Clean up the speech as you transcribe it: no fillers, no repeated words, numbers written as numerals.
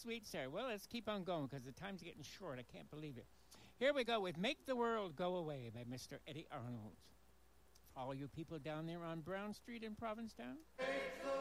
sweet, Sarah. Well, let's keep on going because the time's getting short. I can't believe it. Here we go with Make the World Go Away by Mr. Eddie Arnold. For all you people down there on Brown Street in Provincetown.